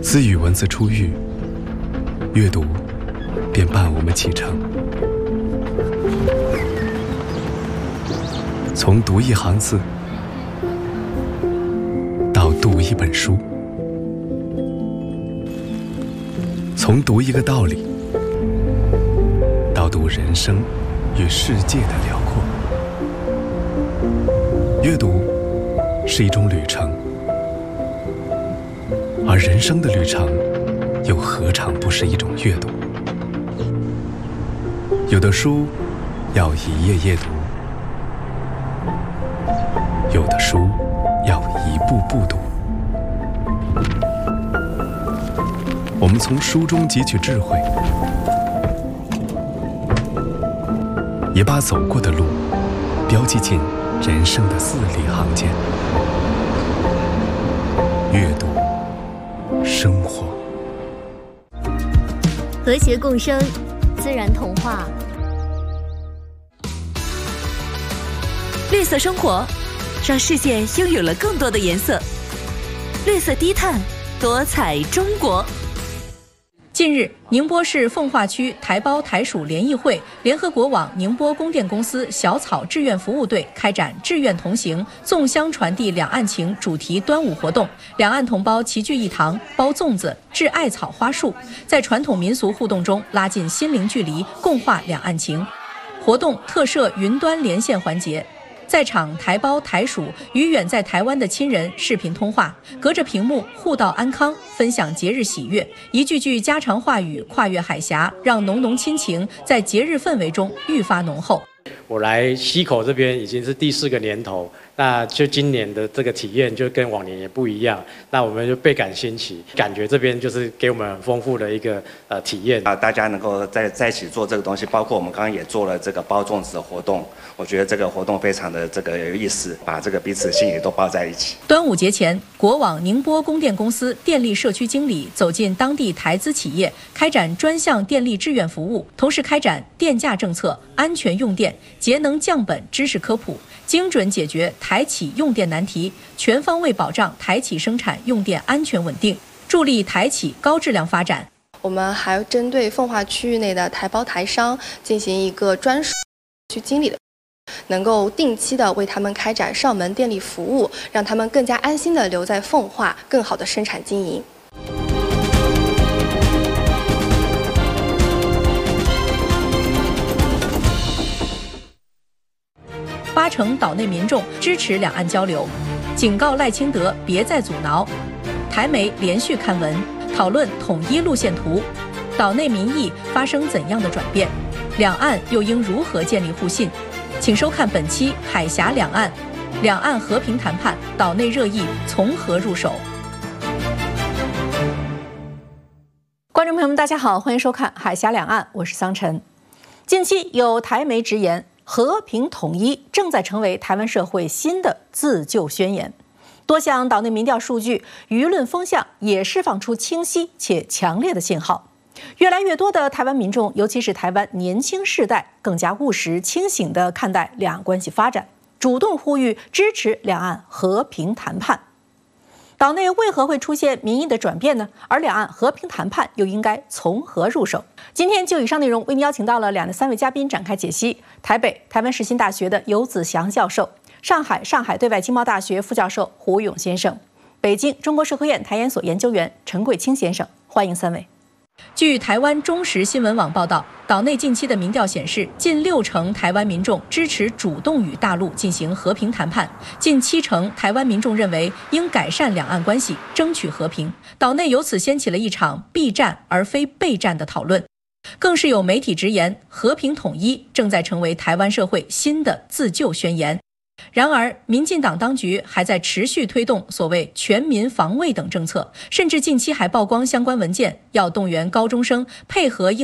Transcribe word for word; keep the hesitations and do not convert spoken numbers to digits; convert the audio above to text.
自与文字初遇，阅读便伴我们启程。从读一行字，到读一本书；从读一个道理，到读人生与世界的辽阔。阅读是一种旅程，而人生的旅程又何尝不是一种阅读？有的书要一页页读，有的书要一步步读。我们从书中汲取智慧，也把走过的路标记进人生的字里行间。阅读，生活， 和谐共生，自然童话。 绿色生活，让世界拥有了更多的颜色。绿色低碳，多彩中国。 近日，宁波市奉化区台胞台属联谊会联合国网宁波供电公司小草志愿服务队开展志愿同行，粽香传递两岸情主题端午活动。两岸同胞齐聚一堂，包粽子、掷艾草花束，在传统民俗互动中拉近心灵距离，共话两岸情。活动特设云端连线环节。在场台胞台属与远在台湾的亲人视频通话，隔着屏幕互道安康，分享节日喜悦，一句句家常话语跨越海峡，让浓浓亲情在节日氛围中愈发浓厚。 我来溪口这边已经是第四个年头，那就今年的这个体验就跟往年也不一样，那我们就倍感新奇，感觉这边就是给我们很丰富的一个呃体验啊，大家能够在在一起做这个东西，包括我们刚刚也做了这个包粽子的活动，我觉得这个活动非常的这个有意思，把这个彼此心意都包在一起。 端午节前，国网宁波供电公司电力社区经理走进当地台资企业，开展专项电力志愿服务，同时开展电价政策、安全用电、节能降本知识科普，精准解决台企用电难题，全方位保障台企生产用电安全稳定，助力台企高质量发展。 我们还针对奉化区域内的台胞台商进行一个专属区经理的，能够定期的为他们开展上门电力服务，让他们更加安心的留在奉化，更好的生产经营。 八成岛内民众支持两岸交流，警告赖清德别再阻挠。台媒连续刊文讨论统一路线图，岛内民意发生怎样的转变？两岸又应如何建立互信？请收看本期《海峡两岸》，两岸和平谈判，岛内热议从何入手？观众朋友们，大家好，欢迎收看《海峡两岸》，我是桑晨。近期有台媒直言，和平统一正在成为台湾社会新的自救宣言。多项岛内民调数据、舆论风向也释放出清晰且强烈的信号。越来越多的台湾民众，尤其是台湾年轻世代，更加务实清醒地看待两岸关系发展，主动呼吁支持两岸和平谈判。岛内为何会出现民意的转变呢？而两岸和平谈判又应该从何入手？今天就以上内容为您邀请到了两的三位嘉宾展开解析：台北台湾世新大学的游子祥教授，上海上海对外经贸大学副教授胡勇先生，北京中国社科院台研所研究员陈贵清先生，欢迎三位。据台湾中时新闻网报道，岛内近期的民调显示，近六成台湾民众支持主动与大陆进行和平谈判，近七成台湾民众认为应改善两岸关系，争取和平。岛内由此掀起了一场避战而非备战的讨论。更是有媒体直言，和平统一正在成为台湾社会新的自救宣言。然而，民进党当局还在持续推动所谓全民防卫等政策，甚至近期还曝光相关文件，要动员高中生配合应